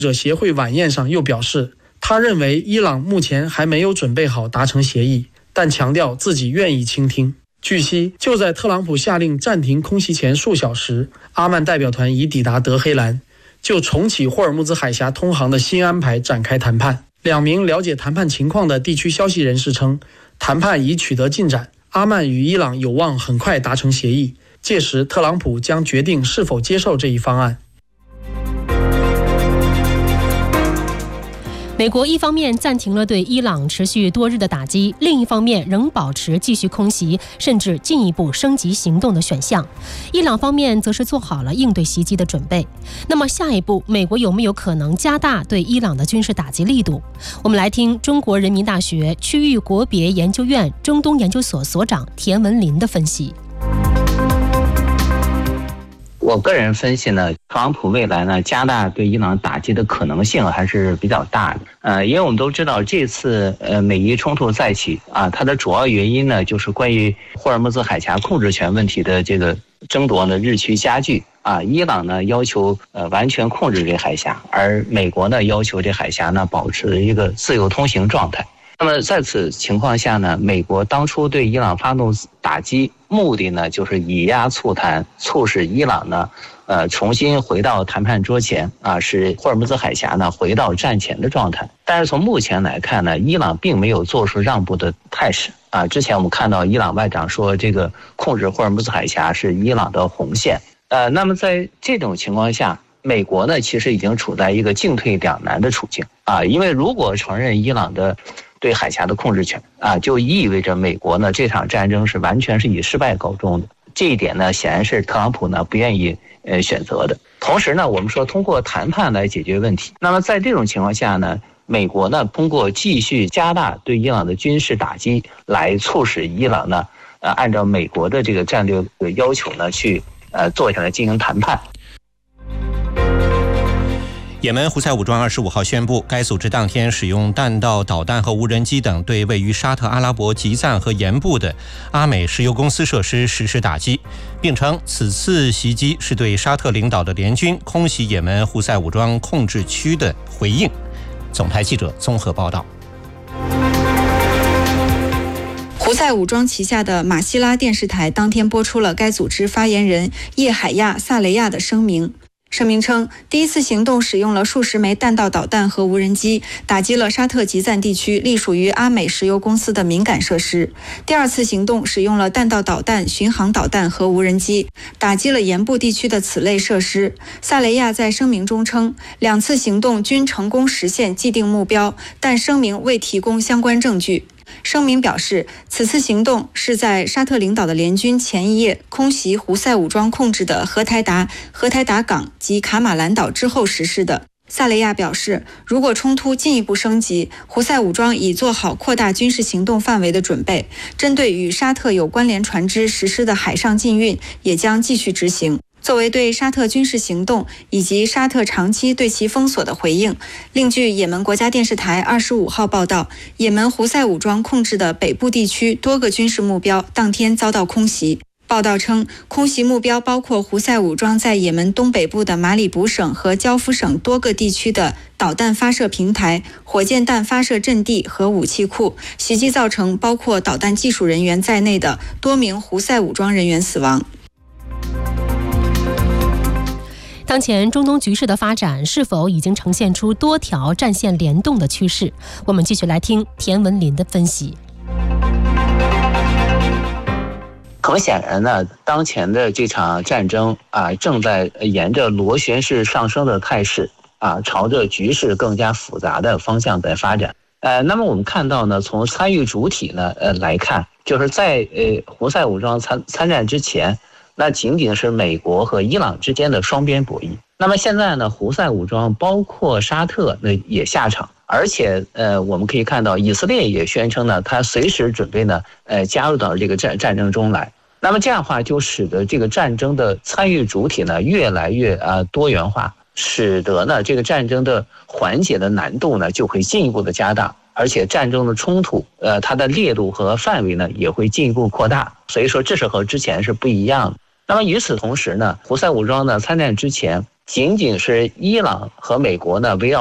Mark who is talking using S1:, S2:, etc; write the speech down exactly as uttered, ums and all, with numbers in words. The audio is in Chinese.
S1: 者协会晚宴上又表示，他认为伊朗目前还没有准备好达成协议，但强调自己愿意倾听。据悉，就在特朗普下令暂停空袭前数小时，阿曼代表团已抵达德黑兰，就重启霍尔木兹海峡通航的新安排展开谈判。两名了解谈判情况的地区消息人士称，谈判已取得进展，阿曼与伊朗有望很快达成协议，届时特朗普将决定是否接受这一方案。
S2: 美国一方面暂停了对伊朗持续多日的打击，另一方面仍保持继续空袭甚至进一步升级行动的选项。伊朗方面则是做好了应对袭击的准备。那么下一步，美国有没有可能加大对伊朗的军事打击力度？我们来听中国人民大学区域国别研究院中东研究所所长田文林的分析。
S3: 我个人分析呢，特朗普未来呢加大对伊朗打击的可能性还是比较大的。呃，因为我们都知道这次呃美伊冲突再起啊，它的主要原因呢就是关于霍尔木兹海峡控制权问题的这个争夺呢日趋加剧啊。伊朗呢要求呃完全控制这海峡，而美国呢要求这海峡呢保持一个自由通行状态。那么在此情况下呢，美国当初对伊朗发动打击，目的呢就是以压促谈，促使伊朗呢，呃重新回到谈判桌前啊，使霍尔木兹海峡呢回到战前的状态。但是从目前来看呢，伊朗并没有做出让步的态势啊。之前我们看到伊朗外长说，这个控制霍尔木兹海峡是伊朗的红线。呃，那么在这种情况下，美国呢其实已经处在一个进退两难的处境啊，因为如果承认伊朗的对海峡的控制权啊，就意味着美国呢这场战争是完全是以失败告终的。这一点呢，显然是特朗普呢不愿意呃选择的。同时呢，我们说通过谈判来解决问题。那么在这种情况下呢，美国呢通过继续加大对伊朗的军事打击，来促使伊朗呢呃按照美国的这个战略要求呢去呃坐下来进行谈判。
S4: 也门胡塞武装二十五号宣布，该组织当天使用弹道导弹和无人机等对位于沙特阿拉伯吉赞和盐部的阿美石油公司设施实施打击，并称此次袭击是对沙特领导的联军空袭也门胡塞武装控制区的回应。总台记者综合报道。
S5: 胡塞武装旗下的马希拉电视台当天播出了该组织发言人叶海亚·萨雷亚的声明。声明称，第一次行动使用了数十枚弹道导弹和无人机，打击了沙特吉赞地区隶属于阿美石油公司的敏感设施。第二次行动使用了弹道导弹、巡航导弹和无人机，打击了盐部地区的此类设施。萨雷亚在声明中称，两次行动均成功实现既定目标，但声明未提供相关证据。声明表示，此次行动是在沙特领导的联军前一夜空袭胡塞武装控制的荷台达、荷台达港及卡马兰岛之后实施的。萨雷亚表示，如果冲突进一步升级，胡塞武装已做好扩大军事行动范围的准备，针对与沙特有关联船只实施的海上禁运也将继续执行。作为对沙特军事行动以及沙特长期对其封锁的回应，另据也门国家电视台二十五号报道，也门胡塞武装控制的北部地区多个军事目标当天遭到空袭。报道称，空袭目标包括胡塞武装在也门东北部的马里卜省和焦夫省多个地区的导弹发射平台、火箭弹发射阵地和武器库，袭击造成包括导弹技术人员在内的多名胡塞武装人员死亡。
S2: 当前中东局势的发展是否已经呈现出多条战线联动的趋势？我们继续来听田文林的分析。
S3: 很显然呢，当前的这场战争啊，正在沿着螺旋式上升的态势啊，朝着局势更加复杂的方向在发展。呃，那么我们看到呢，从参与主体呢呃来看，就是在呃胡塞武装参参战之前，那仅仅是美国和伊朗之间的双边博弈。那么现在呢，胡塞武装包括沙特那也下场，而且呃，我们可以看到以色列也宣称呢，他随时准备呢，呃，加入到这个战战争中来。那么这样的话，就使得这个战争的参与主体呢越来越啊多元化，使得呢这个战争的缓解的难度呢就会进一步的加大。而且战争的冲突，呃，它的烈度和范围呢也会进一步扩大，所以说这是和之前是不一样的。那么与此同时呢，胡塞武装呢参战之前仅仅是伊朗和美国呢围绕